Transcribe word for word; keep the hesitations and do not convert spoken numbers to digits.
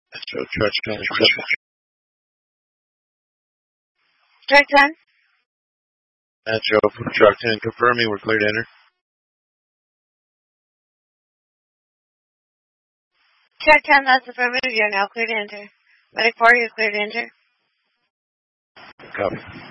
Metro Truck ten. Track ten. Metro Truck ten confirming we're clear to enter. Track ten, that's affirmative. You're now clear to enter. Medic four, you're clear to enter. Copy.